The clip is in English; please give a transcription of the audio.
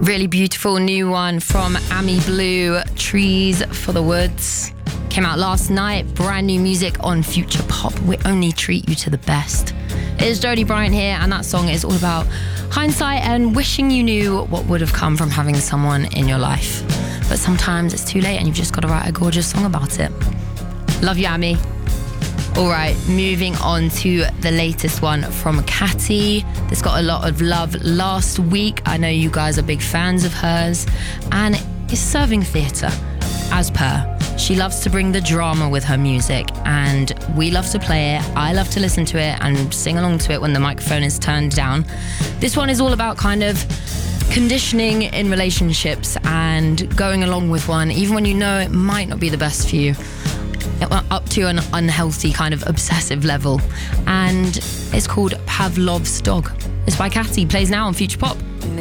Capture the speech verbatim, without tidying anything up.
Really beautiful new one from Amy Blue, Trees for the Woods. Came out last night, brand new music on Future Pop. We only treat you to the best. It's Jodie Bryant here, and that song is all about hindsight and wishing you knew what would have come from having someone in your life. But sometimes it's too late and you've just got to write a gorgeous song about it. Love you, Amy. All right, moving on to the latest one from Catty. This got a lot of love last week. I know you guys are big fans of hers, and is serving theatre, as per. She loves to bring the drama with her music, and we love to play it. I love to listen to it and sing along to it when the microphone is turned down. This one is all about kind of conditioning in relationships and going along with one, even when you know it might not be the best for you, up to an unhealthy kind of obsessive level. And it's called Pavlov's Dog. It's by Catty, plays now on Future Pop.